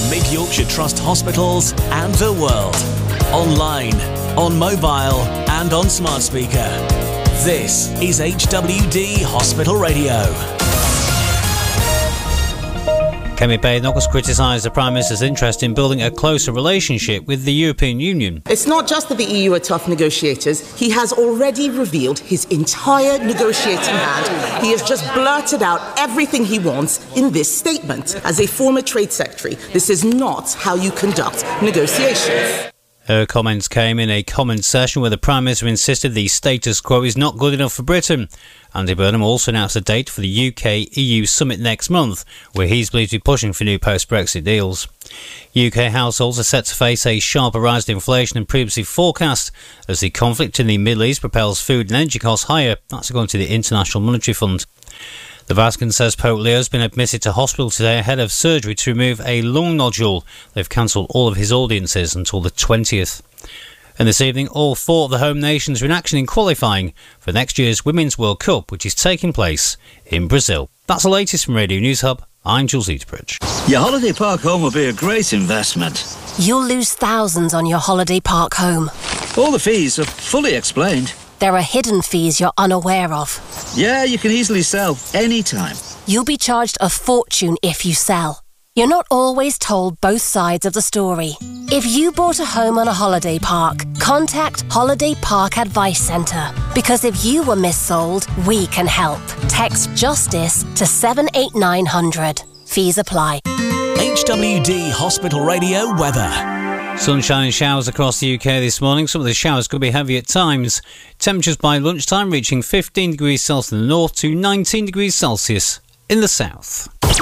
from Mid Yorkshire Trust hospitals and the world. Online, on mobile and on smart speaker. This is HWD Hospital Radio. Kemi Badenoch has criticised the Prime Minister's interest in building a closer relationship with the European Union. It's not just that the EU are tough negotiators. He has already revealed his entire negotiating hand. He has just blurted out everything he wants in this statement. As a former Trade Secretary, this is not how you conduct negotiations. Her comments came in a comment session where the Prime Minister insisted the status quo is not good enough for Britain. Andy Burnham also announced a date for the UK-EU summit next month, where he's believed to be pushing for new post-Brexit deals. UK households are set to face a sharper rise in inflation than previously forecast, as the conflict in the Middle East propels food and energy costs higher. That's according to the International Monetary Fund. The Vatican says Pope Leo has been admitted to hospital today ahead of surgery to remove a lung nodule. They've cancelled all of his audiences until the 20th. And this evening, all four of the home nations are in action in qualifying for next year's Women's World Cup, which is taking place in Brazil. That's the latest from Radio News Hub. I'm Jules Eaterbridge. Your holiday park home will be a great investment. You'll lose thousands on your holiday park home. All the fees are fully explained. There are hidden fees you're unaware of. Yeah, you can easily sell anytime. You'll be charged a fortune if you sell. You're not always told both sides of the story. If you bought a home on a holiday park, contact Holiday Park Advice Centre. Because if you were missold, we can help. Text JUSTICE to 78900. Fees apply. HWD Hospital Radio weather. Sunshine and showers across the UK this morning. Some of the showers could be heavy at times. Temperatures by lunchtime reaching 15 degrees Celsius in the north to 19 degrees Celsius in the south.